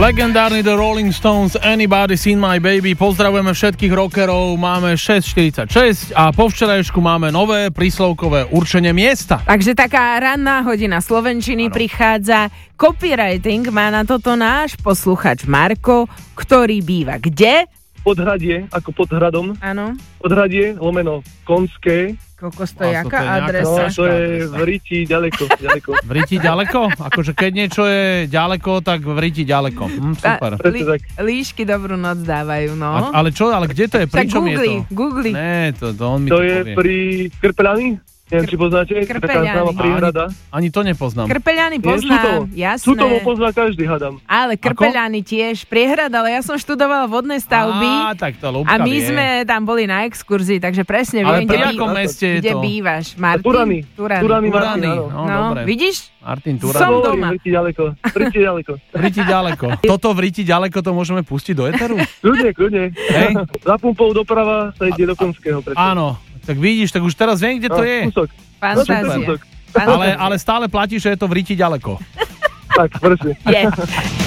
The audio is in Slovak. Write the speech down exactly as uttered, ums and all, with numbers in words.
Legendárny The Rolling Stones, Anybody Seen My Baby. Pozdravujeme všetkých rockerov, máme šesť štyridsaťšesť a po včerajšku máme nové príslovkové určenie miesta. Takže taká ranná hodina slovenčiny ano. Prichádza. Copywriting má na toto náš posluchač Marko, ktorý býva kde? Podhradie, ako pod hradom. Áno. Podhradie, lomeno Konské. Kokos, to je jaká adresa? No, to je v Riti ďaleko, ďaleko. V Riti ďaleko? Akože keď niečo je ďaleko, tak v Riti ďaleko. Hm, super. Lí, líšky dobrú noc dávajú, no. A, ale čo, ale kde to je? Pri čom je to? Googli. Ne, to, to on mi to to je povie. pri Krpeľani? Neviem, či poznáte. Krpeľany. Príhrada. Ani, ani to nepoznám. Krpeľany poznám, jasné. Sutovo pozná každý, hadám. Ale Krpeľany tiež, Priehrada, ale ja som študovala vodné stavby. Á, tak to Lúbka a my vie. sme tam boli na exkurzii, takže presne ale viem, pri kde, akom bý... meste je kde to? bývaš. Martin? Turany. Turany. Turany, Turany. Martin, No, no dobre. vidíš? Martin Turany. Som doma. V Riti ďaleko. V Riti ďaleko. V Riti ďaleko. Toto v Riti ďaleko to môžeme pustiť do éteru? Kľudne, kľudne. Hej. Za pumpou doprava sa ide do Konského. Áno, tak vidíš, tak už teraz viem, kde to no, je. Kúsok. Fantázia. Kúsok. Ale, ale stále platí, že je to v Riti ďaleko. Tak, presne. Je.